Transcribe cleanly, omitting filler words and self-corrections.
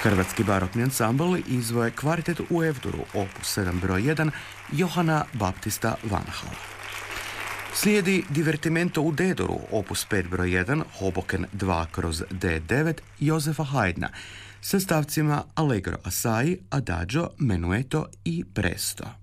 Hrvatski barokni ansambl izveo je kvartet u F-duru, opus 7 broj 1, Johana Baptista Vanhala. Slijedi Divertimento u D-duru, opus 5 broj 1, Hoboken 2 kroz D9, Jozefa Haydna, sa stavcima Allegro assai, Adagio, Menueto i Presto.